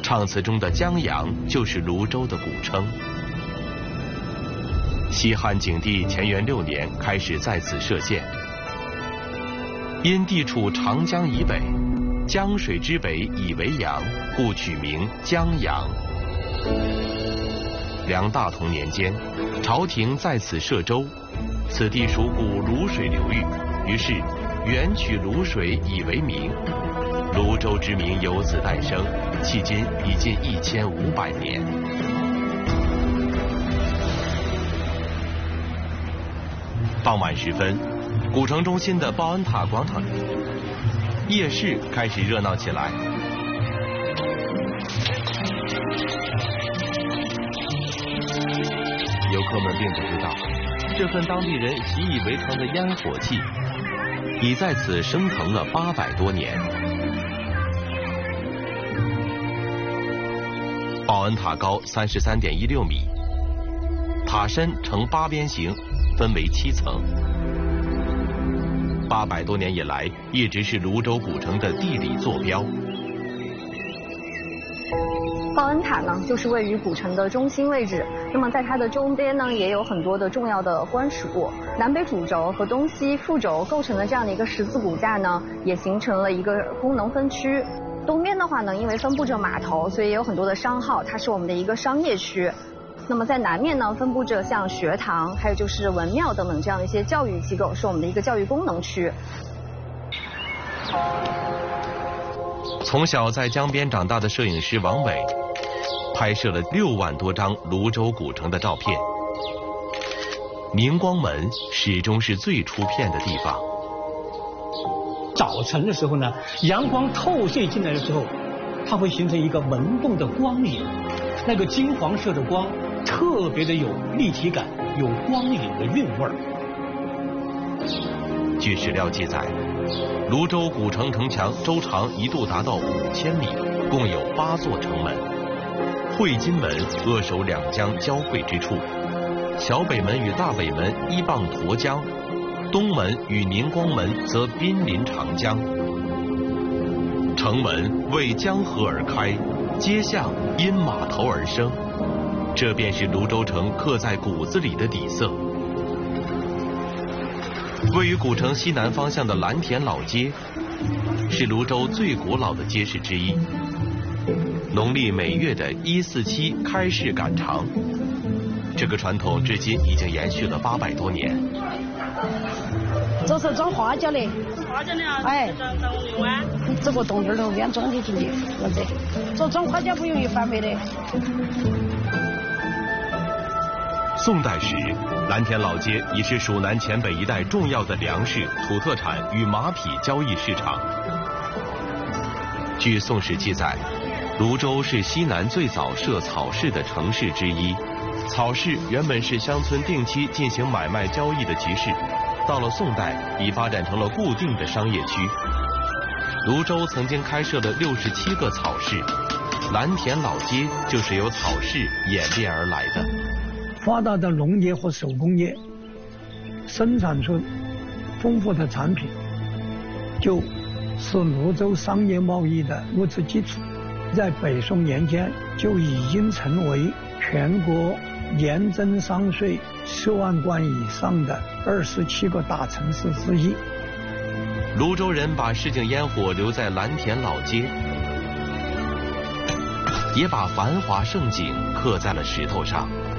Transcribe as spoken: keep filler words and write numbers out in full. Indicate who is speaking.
Speaker 1: 唱词中的江阳就是泸州的古称。西汉景帝乾元六年开始在此设县，因地处长江以北，江水之北以为阳，故取名江阳。梁大同年间，朝廷在此设州，此地属古泸水流域，于是原取泸水以为名，泸州之名由此诞生，迄今已近一千五百年。傍晚时分，古城中心的报恩塔广场夜市开始热闹起来。游客们并不知道，这份当地人习以为常的烟火气，已在此升腾了八百多年。报恩塔高三十三点一六米，塔身呈八边形，分为七层。八百多年以来，一直是泸州古城的地理坐标。
Speaker 2: 报恩塔呢，就是位于古城的中心位置。那么在它的周边呢，也有很多的重要的官署，南北主轴和东西副轴构成的这样的一个十字骨架呢，也形成了一个功能分区。东边的话呢，因为分布着码头，所以也有很多的商号，它是我们的一个商业区。那么在南面呢，分布着像学堂，还有就是文庙等等这样的一些教育机构，是我们的一个教育功能区。
Speaker 1: 从小在江边长大的摄影师王伟，拍摄了六万多张泸州古城的照片。明光门始终是最出片的地方。
Speaker 3: 早晨的时候呢，阳光透射进来的时候，它会形成一个萌动的光影，那个金黄色的光特别的有立体感，有光影的韵味儿。
Speaker 1: 据史料记载，泸州古城城墙周长一度达到五千米，共有八座城门。会津门扼守两江交汇之处，小北门与大北门依傍沱江，东门与明光门则濒临长江。城门为江河而开，街巷因码头而生，这便是泸州城刻在骨子里的底色。位于古城西南方向的蓝田老街，是泸州最古老的街市之一。农历每月的一四七开市赶场，这个传统至今已经延续了八百多年。
Speaker 4: 这是装花椒的，
Speaker 5: 花椒的啊，
Speaker 4: 哎，
Speaker 5: 装装牛啊，
Speaker 4: 这个洞洞都边装的进去，儿子，这装花椒不容易翻霉的。
Speaker 1: 宋代时，蓝田老街已是蜀南黔北一带重要的粮食、土特产与马匹交易市场。据《宋史》记载，泸州是西南最早设草市的城市之一。草市原本是乡村定期进行买卖交易的集市，到了宋代已发展成了固定的商业区。泸州曾经开设了六十七个草市，蓝田老街就是由草市演变而来的。
Speaker 6: 发达的农业和手工业生产出丰富的产品，就是泸州商业贸易的物质基础。在北宋年间就已经成为全国年增商税十万贯以上的二十七个大城市之一。
Speaker 1: 泸州人把市井烟火留在蓝田老街，也把繁华盛景刻在了石头上。